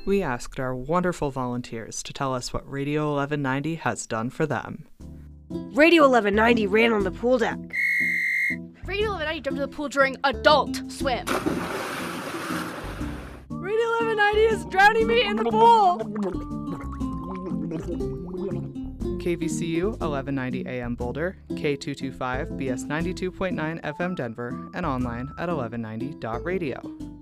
We asked our wonderful volunteers to tell us what Radio 1190 has done for them. Radio 1190 ran on the pool deck. Radio 1190 jumped in the pool during Adult Swim. Radio 1190 is drowning me in the pool. KVCU 1190 AM Boulder, K225 BS 92.9 FM Denver, and online at 1190.radio.